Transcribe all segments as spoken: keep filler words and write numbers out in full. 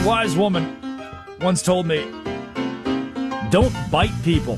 wise woman once told me, don't bite people.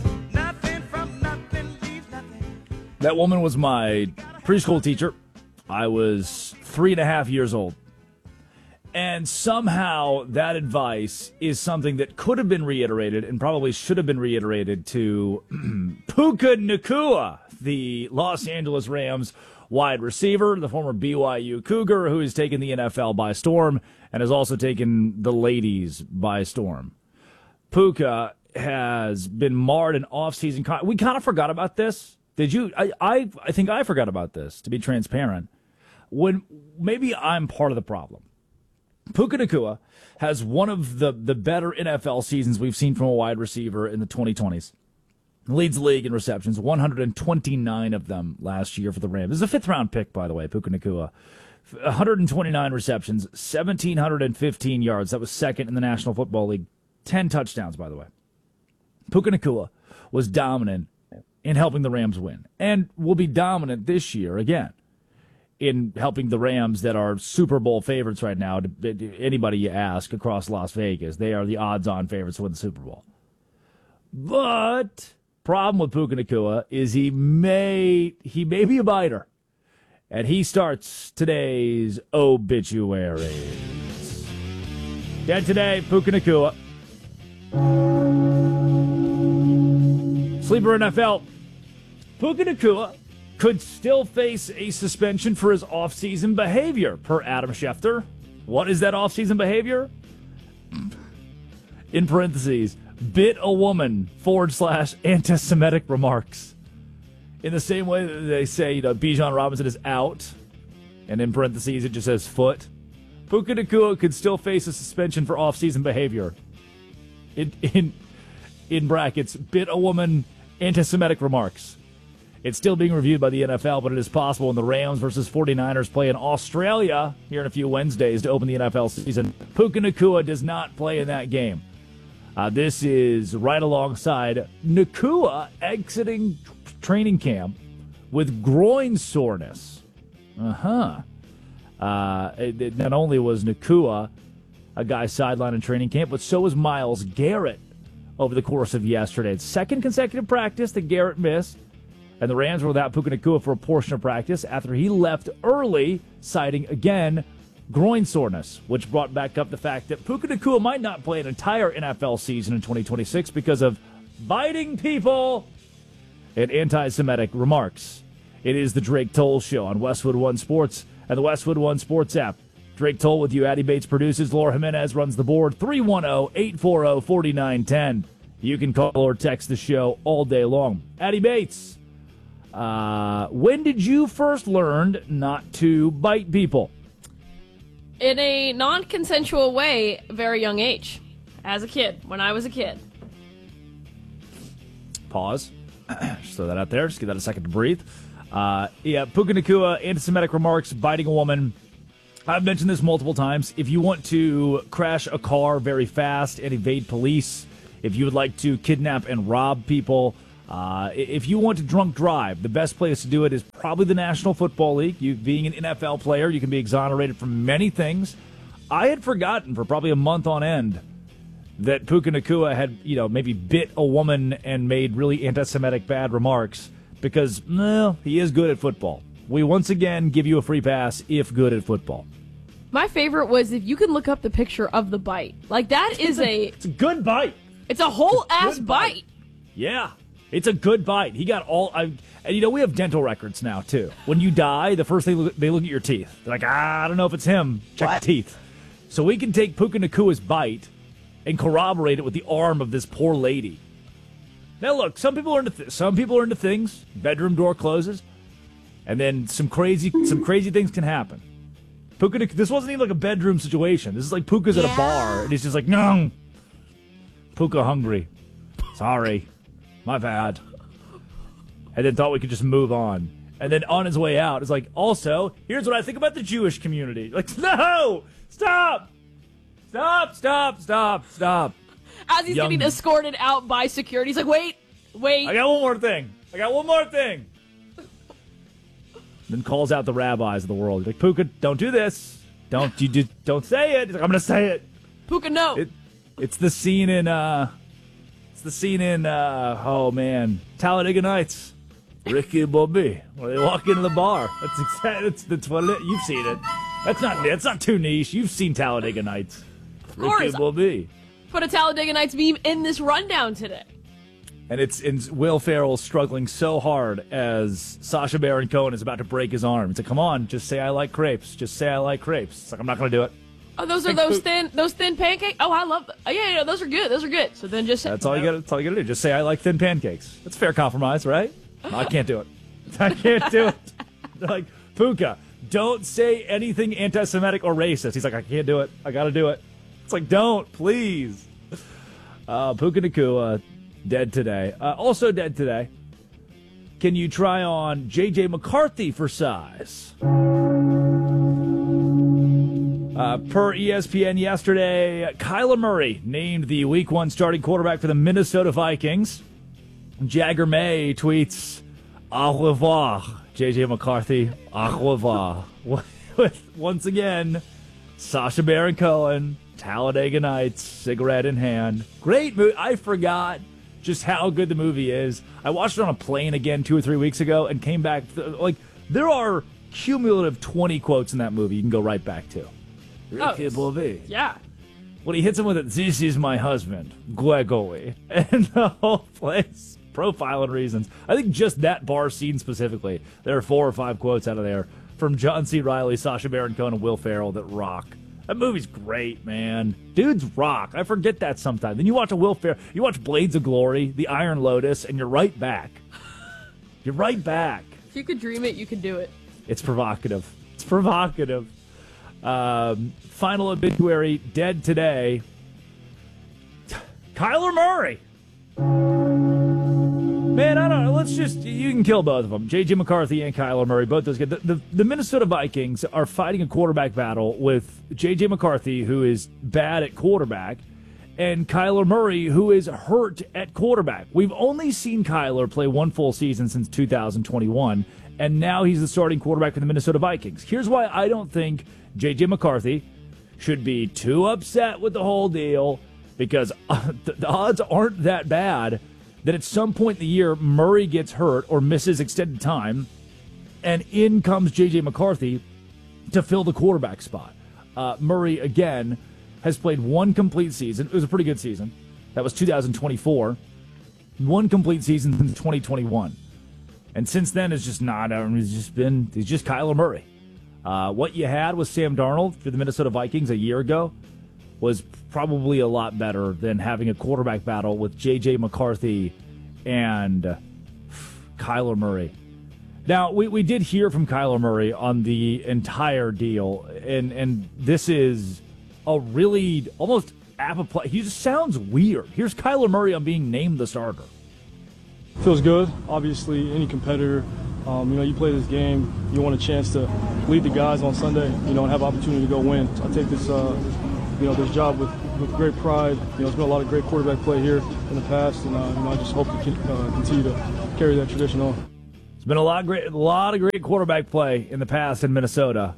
That woman was my preschool teacher. I was three and a half years old. And somehow that advice is something that could have been reiterated and probably should have been reiterated to Puka Nacua, the Los Angeles Rams wide receiver, the former B Y U Cougar, who has taken the N F L by storm and has also taken the ladies by storm. Puka has been marred in off-season. Con- we kind of forgot about this. Did you? I, I I think I forgot about this, to be transparent. When maybe I'm part of the problem. Puka Nacua has one of the, the better N F L seasons we've seen from a wide receiver in the twenty twenties. Leads the league in receptions, one hundred twenty-nine of them last year for the Rams. This is a fifth-round pick, by the way, Puka Nacua. one hundred twenty-nine receptions, one thousand seven hundred fifteen yards. That was second in the National Football League. ten touchdowns, by the way. Puka Nacua was dominant in helping the Rams win, and will be dominant this year again in helping the Rams that are Super Bowl favorites right now. To anybody you ask across Las Vegas, they are the odds-on favorites to win the Super Bowl. But problem with Puka Nacua is he may he may be a biter, and he starts today's obituaries. Dead today, Puka Nacua. Sleeper N F L. Puka Nacua could still face a suspension for his off-season behavior, per Adam Schefter. What is that off-season behavior? In parentheses, bit a woman forward slash anti-Semitic remarks. In the same way that they say, you know, Bijan Robinson is out, and in parentheses it just says foot. Puka Nacua could still face a suspension for off-season behavior. In, in, in brackets, bit a woman anti-Semitic remarks. It's still being reviewed by the N F L, but it is possible when the Rams versus 49ers play in Australia here in a few Wednesdays to open the N F L season. Puka Nacua does not play in that game. Uh, this is right alongside Nacua exiting training camp with groin soreness. Uh-huh. Uh, it, it not only was Nacua a guy sidelined in training camp, but so was Myles Garrett over the course of yesterday. It's second consecutive practice that Garrett missed. And the Rams were without Puka Nacua for a portion of practice after he left early, citing, again, groin soreness, which brought back up the fact that Puka Nacua might not play an entire N F L season in twenty twenty-six because of biting people and anti-Semitic remarks. It is the Drake Toll Show on Westwood One Sports and the Westwood One Sports app. Drake Toll with you. Addy Bates produces. Laura Jimenez runs the board. three one zero, eight four zero, four nine one zero. You can call or text the show all day long. Addy Bates. Uh, when did you first learn not to bite people? In a non-consensual way, very young age. As a kid, when I was a kid. Pause. Just throw that out there. Just give that a second to breathe. Uh, yeah, Puka Nacua, anti-Semitic remarks, biting a woman. I've mentioned this multiple times. If you want to crash a car very fast and evade police, if you would like to kidnap and rob people, Uh, if you want to drunk drive, the best place to do it is probably the National Football League. You being an N F L player, you can be exonerated from many things. I had forgotten for probably a month on end that Puka Nacua had, you know, maybe bit a woman and made really anti-Semitic bad remarks because, well, he is good at football. We once again give you a free pass if good at football. My favorite was if you can look up the picture of the bite. Like, that is it's a, a... It's a good bite. It's a whole it's a ass bite. bite. Yeah. It's a good bite. He got all, I, and you know, we have dental records now, too. When you die, the first thing they look at your teeth. They're like, ah, I don't know if it's him. Check what? the teeth. So we can take Puka Nacua's bite and corroborate it with the arm of this poor lady. Now, look, some people are into th- some people are into things. Bedroom door closes, and then some crazy some crazy things can happen. Puka, this wasn't even like a bedroom situation. This is like Puka's yeah. at a bar, and he's just like, no, Puka hungry. Sorry. My bad. And then thought we could just move on. And then on his way out, it's like, also, here's what I think about the Jewish community. Like, no! Stop! Stop, stop, stop, stop. As he's Young. getting escorted out by security, he's like, wait, wait. I got one more thing. I got one more thing. Then calls out the rabbis of the world. He's like, Puka, don't do this. Don't you do, don't say it. He's like, I'm going to say it. Puka, no. It, it's the scene in, uh, it's the scene in, uh, oh man, Talladega Nights. Ricky and Bobby, where they walk into the bar. That's exactly, that's the toilet. You've seen it. That's not, that's not too niche. You've seen Talladega Nights. Of course. Ricky and Bobby. Put a Talladega Nights meme in this rundown today. And it's in Will Ferrell struggling so hard as Sacha Baron Cohen is about to break his arm. It's like, come on, just say I like crepes. Just say I like crepes. It's like, I'm not going to do it. Oh, those are those thin, those thin pancakes. Oh, I love. Oh, yeah, yeah, those are good. Those are good. So then just say, that's all you got. That's all you got to do. Just say I like thin pancakes. That's a fair compromise, right? No, I can't do it. I can't do it. Like, Puka, don't say anything anti-Semitic or racist. He's like, I can't do it. I got to do it. It's like, don't, please. Uh, Puka Nacua, dead today. Uh, also dead today. Can you try on J J McCarthy for size? Uh, per E S P N yesterday, Kyler Murray named the Week One starting quarterback for the Minnesota Vikings. Jagger May tweets, au revoir, J J McCarthy, au revoir. With, once again, Sacha Baron Cohen, Talladega Nights, cigarette in hand. Great movie. I forgot just how good the movie is. I watched it on a plane again two or three weeks ago and came back. Like, there are cumulative twenty quotes in that movie you can go right back to. Oh, yeah. When he hits him with it, this is my husband, Gregory. And the whole place, profiling reasons. I think just that bar scene specifically, there are four or five quotes out of there from John C. Reilly, Sacha Baron Cohen, and Will Ferrell that rock. That movie's great, man. Dudes rock. I forget that sometimes. Then you watch a Will Ferrell, you watch Blades of Glory, The Iron Lotus, and you're right back. You're right back. If you could dream it, you could do it. It's provocative. It's provocative. Um, final obituary, dead today. Kyler Murray. Man, I don't know. Let's just, you can kill both of them. J J McCarthy and Kyler Murray, both those guys. The, the, the Minnesota Vikings are fighting a quarterback battle with J J McCarthy, who is bad at quarterback, and Kyler Murray, who is hurt at quarterback. We've only seen Kyler play one full season since two thousand twenty-one, and now he's the starting quarterback for the Minnesota Vikings. Here's why I don't think J J McCarthy should be too upset with the whole deal, because uh, the, the odds aren't that bad that at some point in the year Murray gets hurt or misses extended time, and in comes J J McCarthy to fill the quarterback spot. Uh, Murray, again, has played one complete season. It was a pretty good season. That was two thousand twenty-four. One complete season since twenty twenty-one. And since then, it's just not, I mean, it's just been, it's just Kyler Murray. Uh, what you had with Sam Darnold for the Minnesota Vikings a year ago was probably a lot better than having a quarterback battle with J J McCarthy and uh, Kyler Murray. Now, we, we did hear from Kyler Murray on the entire deal, and, and this is a really almost apoplectic. He just sounds weird. Here's Kyler Murray on being named the starter. Feels good. Obviously, any competitor, um, you know, you play this game, you want a chance to lead the guys on Sunday, you know, and have opportunity to go win. I take this, uh, you know, this job with, with great pride. You know, there's been a lot of great quarterback play here in the past, and uh, you know, I just hope to uh, continue to carry that tradition on. There's been a lot of great, a lot of great quarterback play in the past in Minnesota.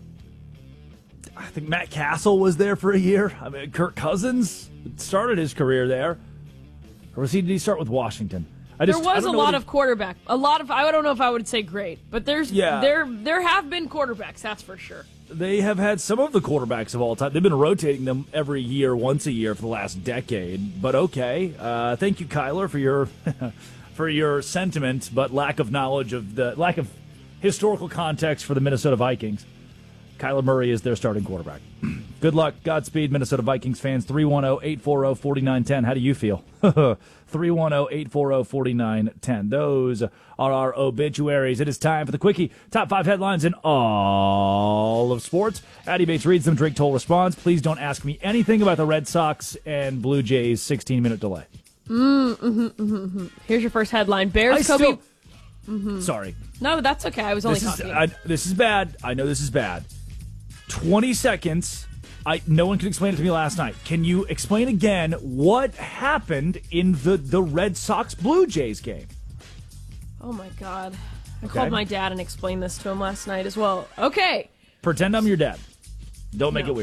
I think Matt Castle was there for a year. I mean, Kirk Cousins started his career there. Or was he, did he start with Washington? I just, there was a lot he, of quarterback. A lot of, I don't know if I would say great, but there's yeah. there there have been quarterbacks, that's for sure. They have had some of the quarterbacks of all time. They've been rotating them every year, once a year for the last decade. But okay, uh, thank you, Kyler, for your for your sentiment, but lack of knowledge of the lack of historical context for the Minnesota Vikings. Kyler Murray is their starting quarterback. Good luck. Godspeed, Minnesota Vikings fans. three one zero, eight four zero, four nine one zero. How do you feel? three one zero, eight four zero, four nine one zero. Those are our obituaries. It is time for the Quickie. Top five headlines in all of sports. Addy Bates reads them. Drake Toll responds. Please don't ask me anything about the Red Sox and Blue Jays' sixteen-minute delay. Mm, mm-hmm, mm-hmm, mm-hmm. Here's your first headline. Bears, I Kobe... Still... Mm-hmm. Sorry. No, that's okay. I was only this talking. Is, I, this is bad. I know this is bad. twenty seconds. I no one could explain it to me last night. Can you explain again what happened in the, the Red Sox Blue Jays game? Oh my God. I Okay. called my dad and explained this to him last night as well. Okay. Pretend I'm your dad. Don't make No. it weird.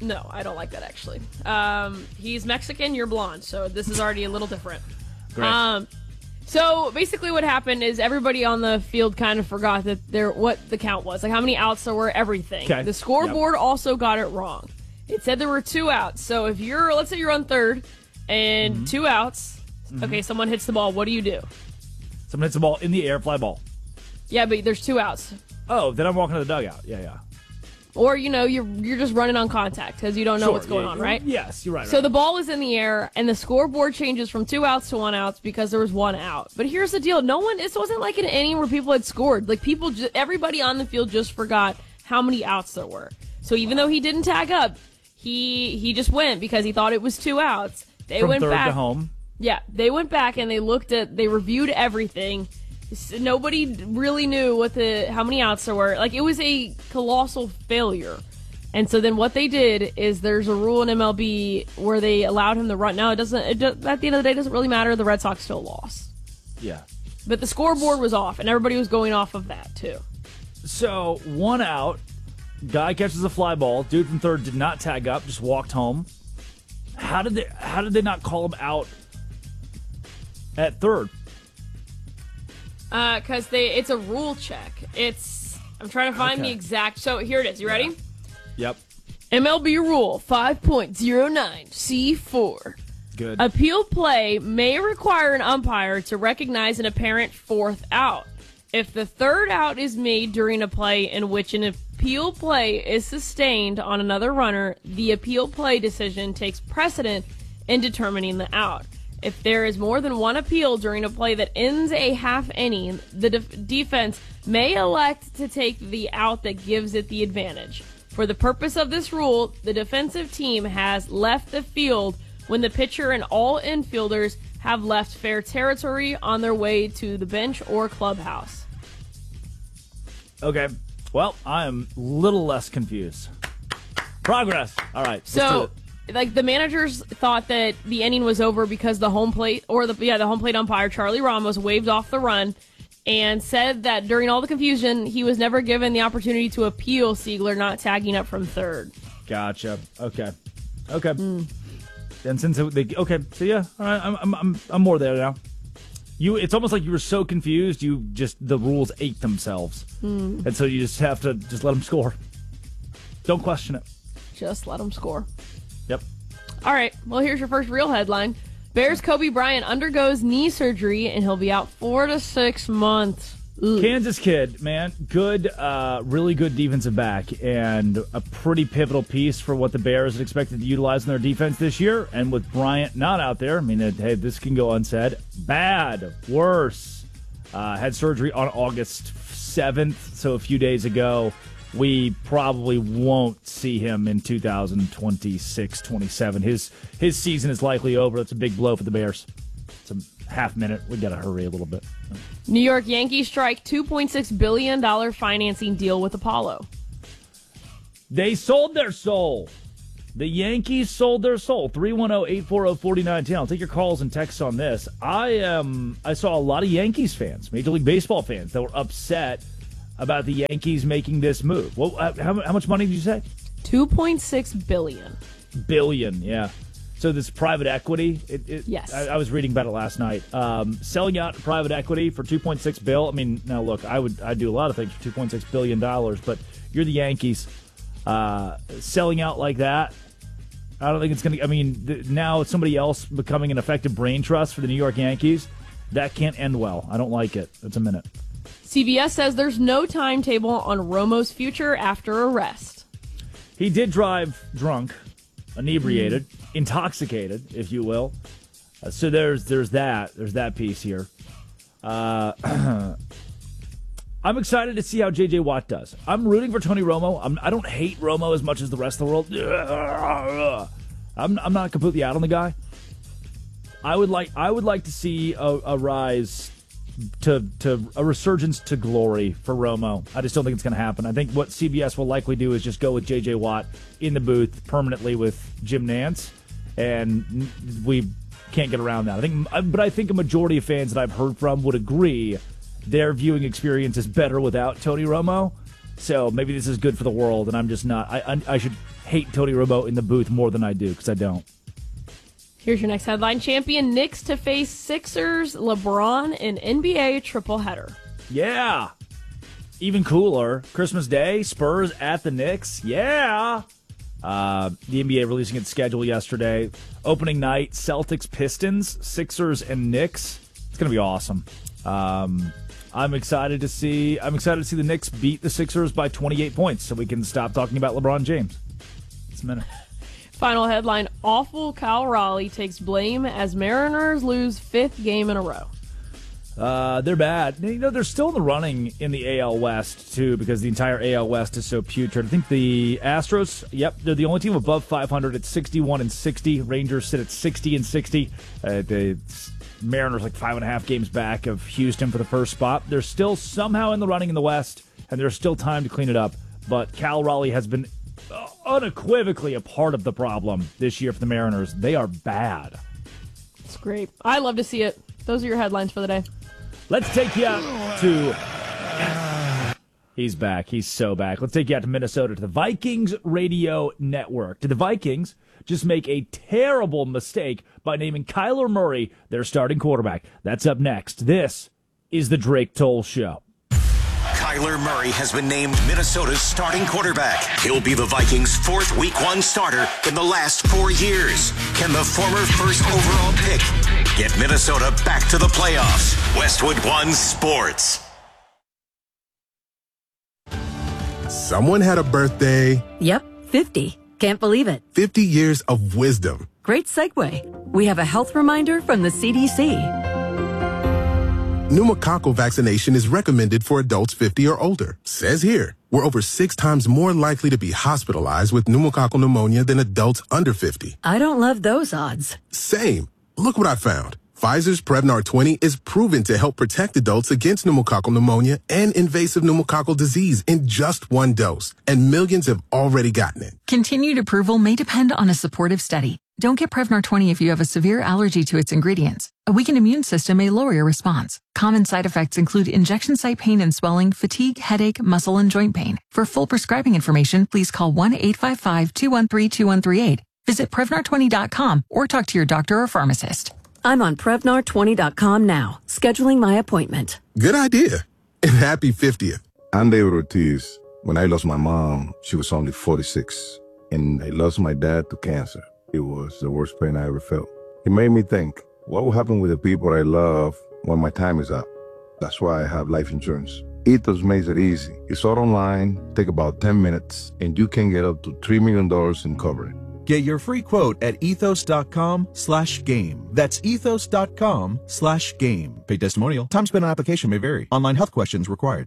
No, I don't like that, actually. Um, he's Mexican, you're blonde, so this is already a little different. Great. Um, so basically what happened is everybody on the field kind of forgot that there what the count was, like how many outs there were, everything. Okay. The scoreboard yep. also got it wrong. It said there were two outs. So if you're, let's say you're on third and mm-hmm. two outs, mm-hmm. okay, someone hits the ball, what do you do? Someone hits the ball in the air, fly ball. Yeah, but there's two outs. Oh, then I'm walking to the dugout. Yeah, yeah. Or, you know, you're you're just running on contact because you don't know sure, what's going yeah, on, right? Yes, you're right. So right. the ball is in the air, and the scoreboard changes from two outs to one outs because there was one out. But here's the deal. No one, this wasn't like an inning where people had scored. Like, people, ju- everybody on the field just forgot how many outs there were. So even though he didn't tag up, he he just went because he thought it was two outs. They From went third back, to home? Yeah, they went back and they looked at, they reviewed everything. Nobody really knew what the how many outs there were. Like, it was a colossal failure. And so then what they did is there's a rule in M L B where they allowed him to run. Now, it doesn't, it does, at the end of the day, it doesn't really matter. The Red Sox still lost. Yeah. But the scoreboard was off, and everybody was going off of that, too. So, one out, guy catches a fly ball. Dude from third did not tag up, just walked home. How did they, how did they not call him out at third? Uh, because they, it's a rule check. It's, I'm trying to find Okay. the exact, so here it is. You ready? Yeah. Yep. M L B Rule five point oh nine C four. Good. Appeal play may require an umpire to recognize an apparent fourth out. If the third out is made during a play in which an appeal play is sustained on another runner, the appeal play decision takes precedent in determining the out. If there is more than one appeal during a play that ends a half inning, the def- defense may elect to take the out that gives it the advantage. For the purpose of this rule, the defensive team has left the field when the pitcher and all infielders have left fair territory on their way to the bench or clubhouse. Okay. Well, I am a little less confused. Progress. All right. let's do So, it. like, the managers thought that the inning was over because the home plate, or the yeah, the home plate umpire, Charlie Ramos, waved off the run and said that during all the confusion, he was never given the opportunity to appeal Siegler not tagging up from third. Gotcha. Okay. Okay. Mm. And since it, they okay, so yeah, all right, I'm I'm I'm I'm more there now. You, it's almost like you were so confused, you just the rules ate themselves, Mm. and so you just have to just let them score. Don't question it. Just let him score. Yep. All right, well, here's your first real headline. Bears Kobe Bryant undergoes knee surgery, and he'll be out four to six months. Ugh. Kansas kid, man, good, uh, really good defensive back, and a pretty pivotal piece for what the Bears had expected to utilize in their defense this year. And with Bryant not out there, I mean, it, hey, this can go unsaid. Bad, worse. Uh, had surgery on August seventh, so a few days ago. We probably won't see him in two thousand twenty-six twenty-seven. His his season is likely over. That's a big blow for the Bears. It's a half minute. We got to hurry a little bit. New York Yankees strike two point six billion dollars financing deal with Apollo. They sold their soul. The Yankees sold their soul. three one zero, eight four zero, four nine one zero. I'll take your calls and texts on this. I um I saw a lot of Yankees fans, Major League Baseball fans, that were upset about the Yankees making this move. Well, how, how much money did you say? two point six billion dollars. Billion, yeah. So this private equity, it, it, Yes. I, I was reading about it last night. Um, selling out private equity for two point six bill. I mean, now look, I would I'd do a lot of things for two point six billion dollars, but you're the Yankees. Uh, selling out like that, I don't think it's going to. I mean, th- now somebody else becoming an effective brain trust for the New York Yankees, that can't end well. I don't like it. It's a minute. C B S says there's no timetable on Romo's future after arrest. He did drive drunk, inebriated, mm. intoxicated, if you will. Uh, so there's there's that. There's that piece here. Uh, I'm excited to see how J J Watt does. I'm rooting for Tony Romo. I'm, I don't hate Romo as much as the rest of the world. I'm, I'm not completely out on the guy. I would like I would like to see a, a rise to to a resurgence to glory for Romo. I just don't think it's going to happen. I think what C B S will likely do is just go with J J Watt in the booth permanently with Jim Nance, and we can't get around that. I think, but I think a majority of fans that I've heard from would agree their viewing experience is better without Tony Romo. So maybe this is good for the world, and I'm just not. I I, I should hate Tony Romo in the booth more than I do, because I don't. Here's your next headline. Champion Knicks to face Sixers, LeBron, in N B A triple header. Yeah. Even cooler. Christmas Day, Spurs at the Knicks. Yeah. Uh, the N B A releasing its schedule yesterday. Opening night, Celtics, Pistons, Sixers, and Knicks. It's going to be awesome. Um, I'm excited to see. I'm excited to see the Knicks beat the Sixers by twenty-eight points, so we can stop talking about LeBron James. It's a minute. Final headline, awful Cal Raleigh takes blame as Mariners lose fifth game in a row. Uh, they're bad. You know, they're still in the running in the A L West, too, because the entire A L West is so putrid. I think the Astros, yep, they're the only team above five hundred at sixty-one and sixty. Rangers sit at sixty and sixty. Uh, the Mariners like five and a half games back of Houston for the first spot. They're still somehow in the running in the West, and there's still time to clean it up. But Cal Raleigh has been unequivocally a part of the problem this year for the Mariners. They are bad. It's great. I love to see it. Those are your headlines for the day. Let's take you out to... He's back. He's so back. Let's take you out to Minnesota, to the Vikings Radio Network. Did the Vikings just make a terrible mistake by naming Kyler Murray their starting quarterback? That's up next. This is the Drake Toll Show. Kyler Murray has been named Minnesota's starting quarterback. He'll be the Vikings' fourth week one starter in the last four years. Can the former first overall pick get Minnesota back to the playoffs? Westwood One Sports. Someone had a birthday. Yep, fifty. Can't believe it. fifty years of wisdom. Great segue. We have a health reminder from the C D C. Pneumococcal vaccination is recommended for adults fifty or older. Says here, we're over six times more likely to be hospitalized with pneumococcal pneumonia than adults under fifty. I don't love those odds. Same. Look what I found. Pfizer's Prevnar twenty is proven to help protect adults against pneumococcal pneumonia and invasive pneumococcal disease in just one dose. And millions have already gotten it. Continued approval may depend on a supportive study. Don't get Prevnar twenty if you have a severe allergy to its ingredients. A weakened immune system may lower your response. Common side effects include injection site pain and swelling, fatigue, headache, muscle, and joint pain. For full prescribing information, please call one eight five five, two one three, two one three eight. Visit Prevnar twenty dot com or talk to your doctor or pharmacist. I'm on Prevnar twenty dot com now, scheduling my appointment. Good idea. And happy fiftieth. I'm David Ortiz. When I lost my mom, she was only forty-six. And I lost my dad to cancer. It was the worst pain I ever felt. It made me think, what will happen with the people I love when my time is up? That's why I have life insurance. Ethos makes it easy. It's all online, take about ten minutes, and you can get up to three million dollars in coverage. Get your free quote at ethos.com slash game. That's ethos.com slash game. Paid testimonial. Time spent on application may vary. Online health questions required.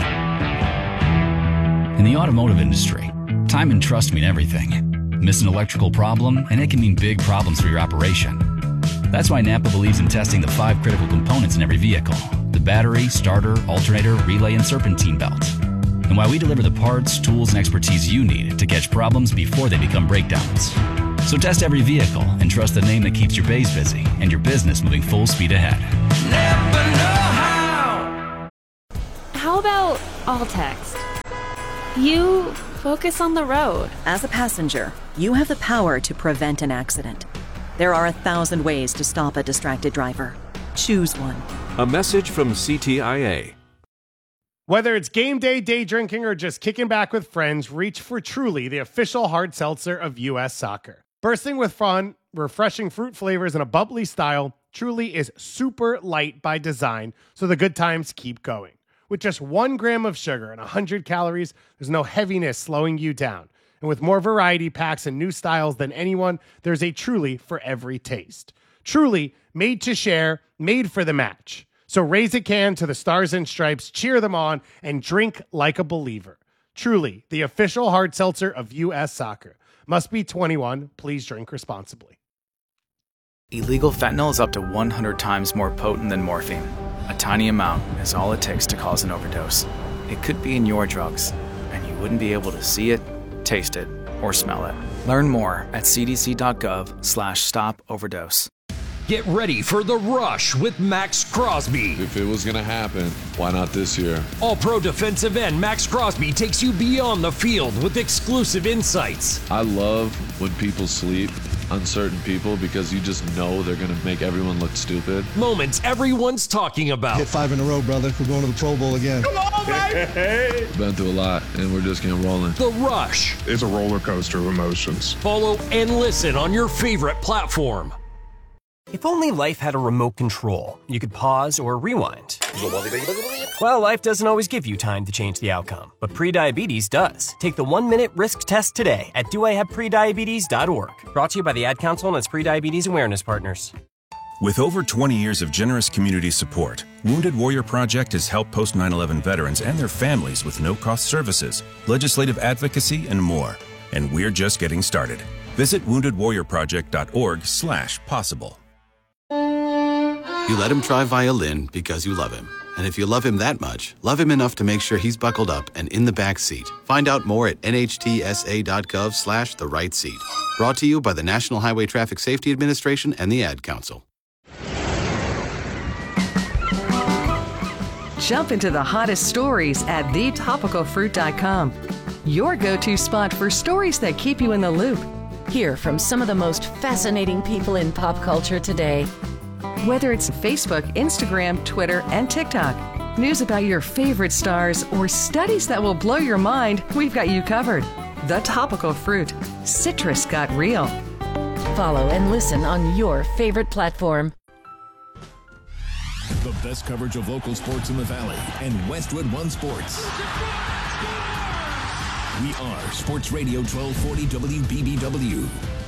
In the automotive industry, time and trust mean everything. Miss an electrical problem, and it can mean big problems for your operation. That's why Napa believes in testing the five critical components in every vehicle: the battery, starter, alternator, relay, and serpentine belt. And why we deliver the parts, tools, and expertise you need to catch problems before they become breakdowns. So test every vehicle and trust the name that keeps your bays busy and your business moving full speed ahead. Never know how. How about all text? You focus on the road. As a passenger, you have the power to prevent an accident. There are a thousand ways to stop a distracted driver. Choose one. A message from C T I A. Whether it's game day, day drinking, or just kicking back with friends, reach for Truly, the official hard seltzer of U S Soccer. Bursting with fun, refreshing fruit flavors, and a bubbly style, Truly is super light by design, so the good times keep going. With just one gram of sugar and one hundred calories, there's no heaviness slowing you down. And with more variety packs and new styles than anyone, there's a Truly for every taste. Truly, made to share, made for the match. So raise a can to the Stars and Stripes, cheer them on, and drink like a believer. Truly, the official hard seltzer of U S Soccer. Must be twenty-one. Please drink responsibly. Illegal fentanyl is up to one hundred times more potent than morphine. A tiny amount is all it takes to cause an overdose. It could be in your drugs, and you wouldn't be able to see it, taste it, or smell it. Learn more at cdc.gov slash stop overdose. Get ready for the rush with Max Crosby. If it was going to happen, why not this year? All-pro defensive end Max Crosby takes you beyond the field with exclusive insights. I love when people sleep, uncertain people, because you just know they're going to make everyone look stupid. Moments everyone's talking about. Hit five in a row, brother. We're going to the Pro Bowl again. Come on, baby! Been through a lot, and we're just getting rolling. The Rush. It's a roller coaster of emotions. Follow and listen on your favorite platform. If only life had a remote control, you could pause or rewind. Well, life doesn't always give you time to change the outcome, but prediabetes does. Take the one-minute risk test today at do I have prediabetes dot org. Brought to you by the Ad Council and its prediabetes awareness partners. With over twenty years of generous community support, Wounded Warrior Project has helped post nine eleven veterans and their families with no-cost services, legislative advocacy, and more. And we're just getting started. Visit wounded warrior project dot org slash possible. You let him try violin because you love him. And if you love him that much, love him enough to make sure he's buckled up and in the back seat. Find out more at N H T S A dot gov slash the right seat. Brought to you by the National Highway Traffic Safety Administration and the Ad Council. Jump into the hottest stories at the topical fruit dot com. Your go-to spot for stories that keep you in the loop. Hear from some of the most fascinating people in pop culture today. Whether it's Facebook, Instagram, Twitter, and TikTok, news about your favorite stars, or studies that will blow your mind, we've got you covered. The Topical Fruit. Citrus got real. Follow and listen on your favorite platform. The best coverage of local sports in the Valley and Westwood One Sports. We are Sports Radio twelve forty W B B W.